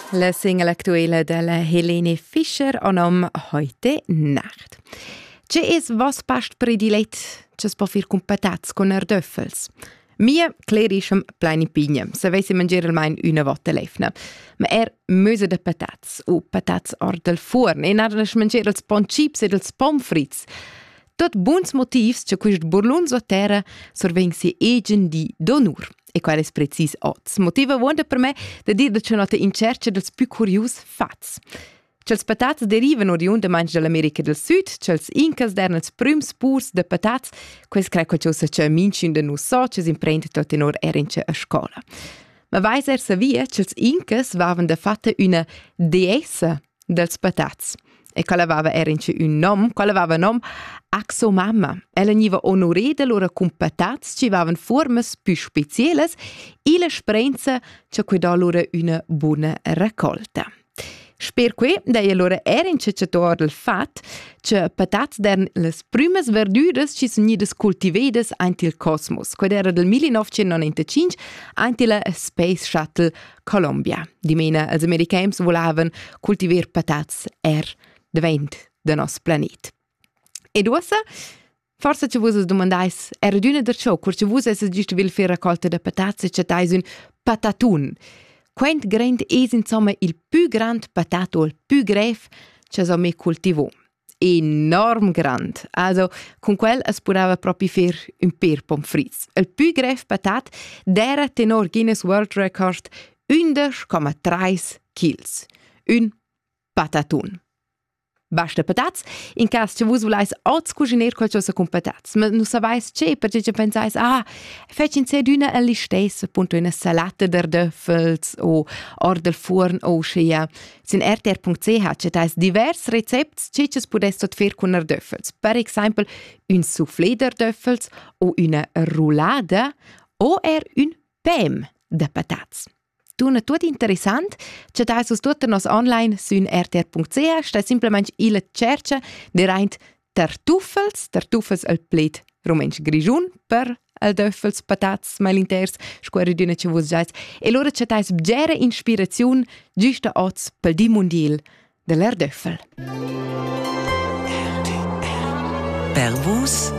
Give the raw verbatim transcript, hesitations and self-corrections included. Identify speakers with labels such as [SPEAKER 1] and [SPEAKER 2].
[SPEAKER 1] La single aktuelle della Helene Fischer onom heute Nacht. Ce es vos past predilet, ce spo fir compatats con ardöffels. Mia klerischem pleini pigna, se vessi mangiare almein una volta lefna. Ma er möse de patats, o patats or del forn, e narnas mangiare els pon chips ed els pommes frites. Tot buns motivs ce quist burluns o terra sorveng si egen di donur. E qual es precis oz. Motiva wonda per me da dir da c'è nota in cerca dels più curius fats. C'els patats derivan oriunda manch dell'America del Sud, c'els incas dernels prüms purs de patats, quels crec che c'è c'è mincin de nus so, c'ès imprenta tot tenor erince a scola. Ma vais er savia, c'els incas vavan da fatta una deessa dels patats. E quella aveva erince un nom, quella aveva nom Axomamma. Ella niva onorè de loro compatats, ci vavan formas più specielas e la sprenza c'è qui da loro una buona raccolta. Sper que, deia loro erince c'è tor del fat, c'è patats dern les primas verduras ci son nidas cultivedas ant il cosmos, quad era del millinovecentonnovantcinque ant la Space Shuttle Columbia. Di mena, els americans volavan cultiver patats er davent de nos planet. Ed ossa, forse ci vos domandais, era d'una der ciò, cur ci vos essa giusto vil fer raccolta de patats e c'etais un patatun. Quent grand es insomma il più grand patato, il più gref che so me cultivò. Enorm grand. Also, con quel es podava proprio fer un per pommes frites. Il più gref patat d'era tenor Guinness World Record undici virgola tre kilos. Un patatun. Basta patats, in cas che vos volais oz cuciner qualcosa con patats. Ma non savais ce, perché ci pensais, ah, fecin se d'una a listessa, punto una salata d'ardöffels o or del forn o scea. Sin r t r punto c h c'etais divers recepts che ci podes tot fer con ardöffels. Per esempio, un soufflé d'ardöffels o una roulada o er un pem de patats. Tuna tut interessant, c'è dai sus tutte nos online sun r t r punto c h, stai simplement ila cerca de reint tartuffels, tartuffels al plet romensch grigiun per al döffels patats malinters, square d'una ce vos giais, e lora c'è dai bgera inspiraziun giusta oz pel di mondial dell'ardöffel.
[SPEAKER 2] Per vos